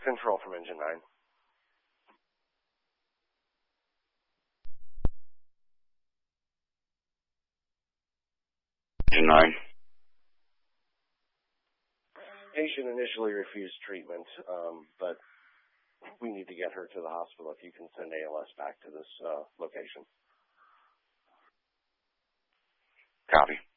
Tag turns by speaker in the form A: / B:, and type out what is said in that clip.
A: Control from Engine 9.
B: Engine 9.
A: Patient initially refused treatment, but we need to get her to the hospital. If you can send ALS back to this location.
B: Copy.